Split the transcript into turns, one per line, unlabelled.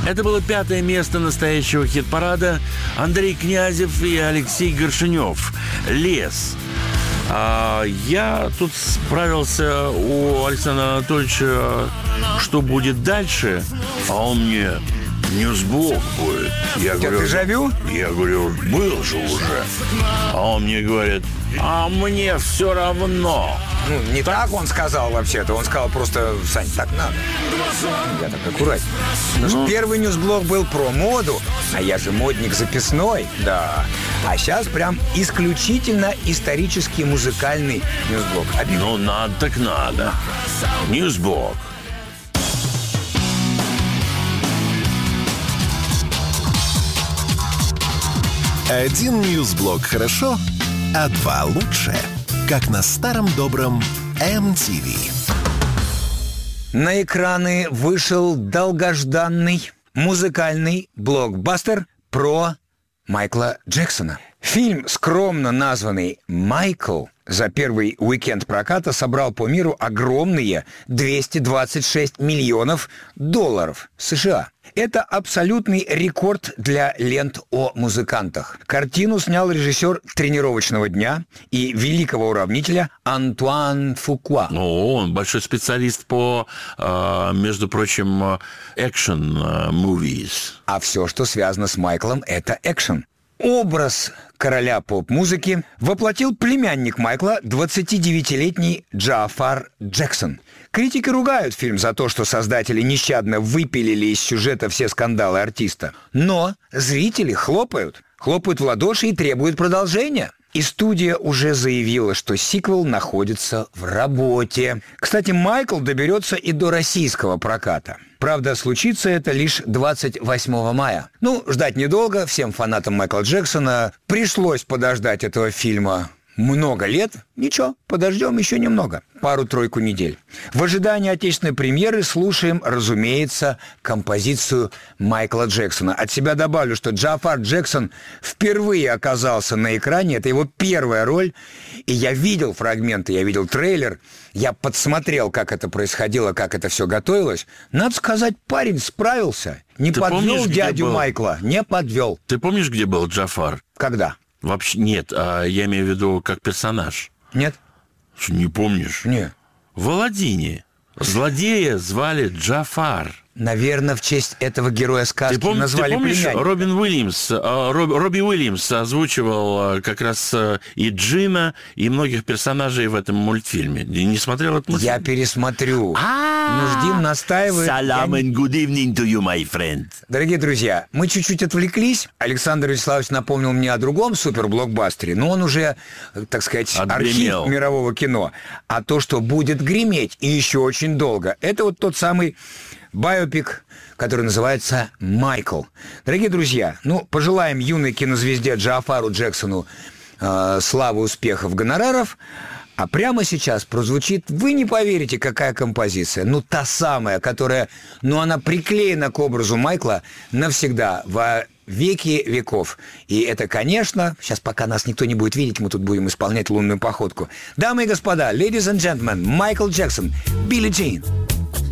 Это было 5-е место настоящего хит-парада. Андрей Князев и Алексей Горшенев. «Лес». Я тут справился у Александра Анатольевича, что будет дальше, а он мне: «Ньюсблок будет». Я говорю:
дежавю?
Я говорю: был же уже. А он мне говорит: а мне все равно.
Ну, не так он сказал вообще-то. Он сказал просто: Сань, так надо. Я так аккуратнее. Потому что первый ньюсблок был про моду, а я же модник записной. Да. А сейчас прям исключительно исторический музыкальный ньюсблок.
Ну, надо так надо. Ньюсблок.
Один ньюсблок хорошо, а 2 лучше. Как на старом добром MTV.
На экраны вышел долгожданный музыкальный блокбастер про Майкла Джексона. Фильм, скромно названный «Майкл», за первый уикенд проката собрал по миру огромные $226 миллионов США. Это абсолютный рекорд для лент о музыкантах. Картину снял режиссер «Тренировочного дня» и великого уравнителя Антуан Фукуа.
Ну, он большой специалист по, между прочим, экшен-мувис.
А все, что связано с Майклом, это экшен. Образ короля поп-музыки воплотил племянник Майкла, 29-летний Джафар Джексон. Критики ругают фильм за то, что создатели нещадно выпилили из сюжета все скандалы артиста. Но зрители хлопают в ладоши и требуют продолжения. И студия уже заявила, что сиквел находится в работе. Кстати, Майкл доберется и до российского проката. Правда, случится это лишь 28 мая. Ну, ждать недолго. Всем фанатам Майкла Джексона пришлось подождать этого фильма много лет. Ничего, подождем еще немного. Пару-тройку недель. В ожидании отечественной премьеры слушаем, разумеется, композицию Майкла Джексона. От себя добавлю, что Джафар Джексон впервые оказался на экране. Это его первая роль. И я видел фрагменты, я видел трейлер. Я подсмотрел, как это происходило, как это все готовилось. Надо сказать, парень справился. Не подвел дядю Майкла. Не подвел.
Ты помнишь, где был Джафар?
Когда?
Вообще нет, я имею в виду как персонаж.
Нет.
Что, не помнишь?
Нет.
В «Аладдине» злодея звали Джафар.
Наверное, в честь этого героя сказки назвали племянника.
Робби Уильямс озвучивал как раз и Джима, и многих персонажей в этом мультфильме. Не смотрел этот мультфильм?
Я пересмотрю. Нуждин настаивает.
Салам and good evening to you, my friend.
Дорогие друзья, мы чуть-чуть отвлеклись. Александр Вячеславович напомнил мне о другом суперблокбастере, но он уже, так сказать, архив мирового кино. А то, что будет греметь и еще очень долго, это вот тот самый байопик, который называется «Майкл». Дорогие друзья, пожелаем юной кинозвезде Джафару Джексону славы, успехов, гонораров. А прямо сейчас прозвучит, вы не поверите, какая композиция. Та самая, которая, она приклеена к образу Майкла навсегда, во веки веков. И это, конечно, сейчас пока нас никто не будет видеть, мы тут будем исполнять лунную походку. Дамы и господа, ladies and gentlemen, Майкл Джексон, Билли Джин.